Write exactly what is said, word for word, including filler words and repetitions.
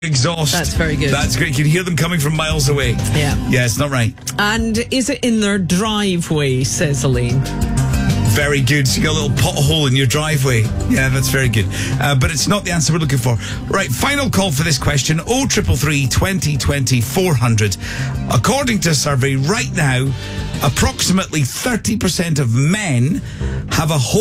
exhaust. That's very good. That's great. You can hear them coming from miles away. Yeah. Yeah, it's not right. And is it in their driveway, says Elaine? Very good. So you got a little pothole in your driveway. Yeah, that's very good. Uh, but it's not the answer we're looking for. Right, final call for this question. oh three three, twenty twenty, four hundred. According to a survey right now, approximately thirty percent of men have a whole